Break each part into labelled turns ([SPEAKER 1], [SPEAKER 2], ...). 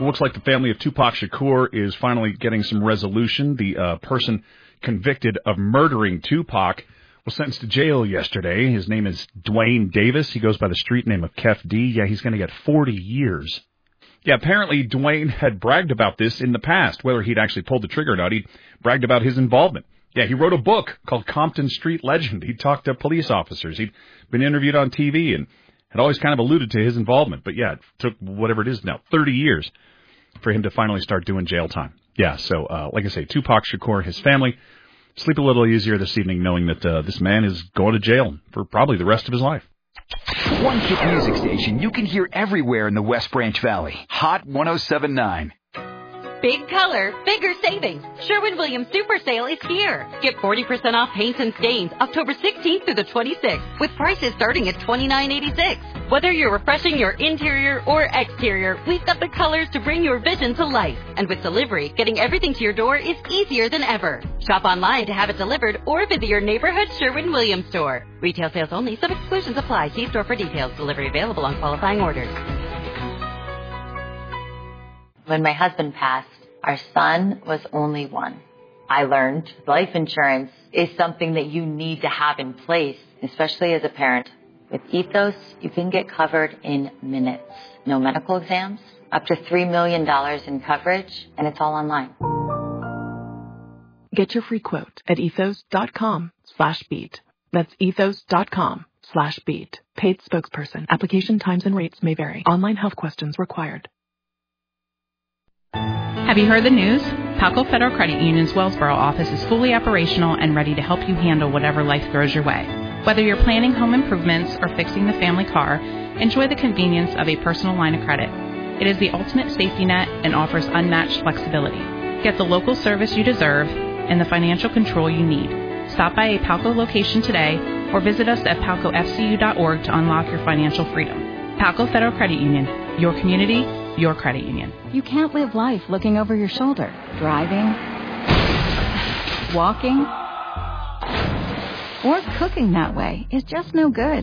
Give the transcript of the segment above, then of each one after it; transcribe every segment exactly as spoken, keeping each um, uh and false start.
[SPEAKER 1] looks like the family of Tupac Shakur is finally getting some resolution. The uh, person convicted of murdering Tupac was sentenced to jail yesterday. His name is Dwayne Davis. He goes by the street name of Kef D. Yeah, he's going to get forty years. Yeah, apparently Dwayne had bragged about this in the past. Whether he'd actually pulled the trigger or not, he bragged about his involvement. Yeah, he wrote a book called Compton Street Legend. He talked to police officers. He'd been interviewed on T V and had always kind of alluded to his involvement. But yeah, it took whatever it is now, thirty years for him to finally start doing jail time. Yeah, so uh, like I say, Tupac Shakur, his family, sleep a little easier this evening knowing that uh, this man is going to jail for probably the rest of his life.
[SPEAKER 2] One hit music station you can hear everywhere in the West Branch Valley. Hot one oh seven point nine.
[SPEAKER 3] Big color, bigger savings. Sherwin-Williams Super Sale is here. Get forty percent off paints and stains October sixteenth through the twenty-sixth with prices starting at twenty-nine eighty-six. Whether you're refreshing your interior or exterior, we've got the colors to bring your vision to life. And with delivery, getting everything to your door is easier than ever. Shop online to have it delivered or visit your neighborhood Sherwin-Williams store. Retail sales only. Some exclusions apply. See store for details. Delivery available on qualifying orders.
[SPEAKER 4] When my husband passed, our son was only one. I learned life insurance is something that you need to have in place, especially as a parent. With Ethos, you can get covered in minutes. No medical exams, up to three million dollars in coverage, and it's all online.
[SPEAKER 5] Get your free quote at ethos.com slash beat. That's ethos.com slash beat. Paid spokesperson. Application times and rates may vary. Online health questions required.
[SPEAKER 6] Have you heard the news? Palco Federal Credit Union's Wellsboro office is fully operational and ready to help you handle whatever life throws your way. Whether you're planning home improvements or fixing the family car, enjoy the convenience of a personal line of credit. It is the ultimate safety net and offers unmatched flexibility. Get the local service you deserve and the financial control you need. Stop by a Palco location today or visit us at palco f c u dot org to unlock your financial freedom. Palco Federal Credit Union, your community, your credit union.
[SPEAKER 7] You can't live life looking over your shoulder. Driving, walking, or cooking that way is just no good.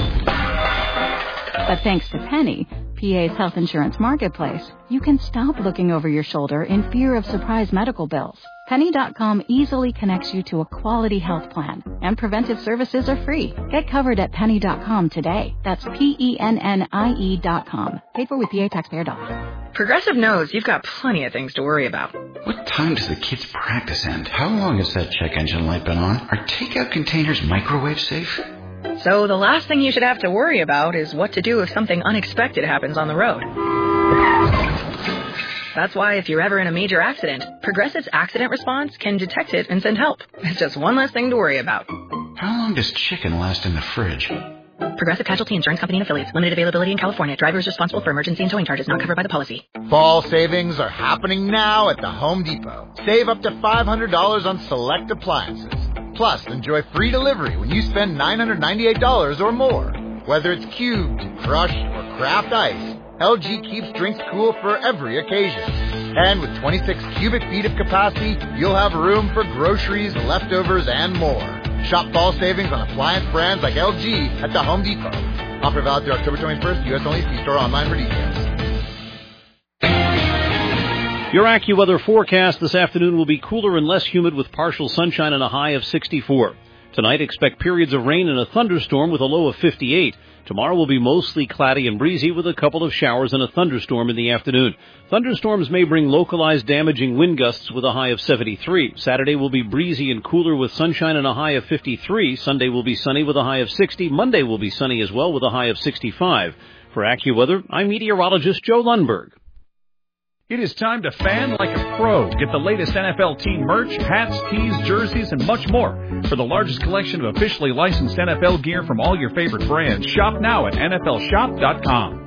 [SPEAKER 7] But thanks to Penny, P A's health insurance marketplace, you can stop looking over your shoulder in fear of surprise medical bills. Penny dot com easily connects you to a quality health plan, and preventive services are free. Get covered at Penny dot com today. That's P E N N I E dot com. Paid for with P A taxpayer dollars.
[SPEAKER 8] Progressive knows you've got plenty of things to worry about.
[SPEAKER 9] What time does the kids' practice end? How long has that check engine light been on? Are takeout containers microwave safe?
[SPEAKER 8] So the last thing you should have to worry about is what to do if something unexpected happens on the road. That's why if you're ever in a major accident, Progressive's accident response can detect it and send help. It's just one less thing to worry about.
[SPEAKER 9] How long does chicken last in the fridge?
[SPEAKER 8] Progressive Casualty Insurance Company and Affiliates. Limited availability in California. Drivers responsible for emergency and towing charges not covered by the policy.
[SPEAKER 10] Fall savings are happening now at the Home Depot. Save up to five hundred dollars on select appliances. Plus, enjoy free delivery when you spend nine hundred ninety-eight dollars or more. Whether it's cubed, crushed, or craft ice, L G keeps drinks cool for every occasion. And with twenty-six cubic feet of capacity, you'll have room for groceries, leftovers, and more. Shop fall savings on appliance brands like L G at the Home Depot. Offer valid through October twenty-first. U S only. See store online for details.
[SPEAKER 11] Your AccuWeather forecast this afternoon will be cooler and less humid with partial sunshine and a high of sixty-four. Tonight, expect periods of rain and a thunderstorm with a low of fifty-eight. Tomorrow will be mostly cloudy and breezy with a couple of showers and a thunderstorm in the afternoon. Thunderstorms may bring localized damaging wind gusts with a high of seventy-three. Saturday will be breezy and cooler with sunshine and a high of fifty-three. Sunday will be sunny with a high of sixty. Monday will be sunny as well with a high of sixty-five. For AccuWeather, I'm meteorologist Joe Lundberg.
[SPEAKER 1] It is time to fan like a pro. Get the latest N F L team merch, hats, tees, jerseys, and much more. For the largest collection of officially licensed N F L gear from all your favorite brands, shop now at N F L shop dot com.